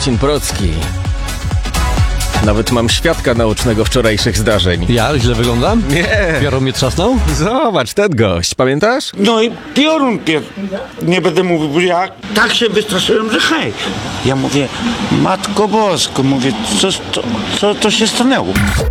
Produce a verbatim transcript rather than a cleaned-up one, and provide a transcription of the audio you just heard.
Marcin Procki. Nawet mam świadka naocznego wczorajszych zdarzeń. Ja źle wyglądam? Nie. Piorun mnie trzasnął? Zobacz, ten gość, pamiętasz? No i piorun pier... Nie będę mówił, bo ja tak się wystraszyłem, że hej. Ja mówię, Matko Bosko, mówię, co, co, co to się stanęło?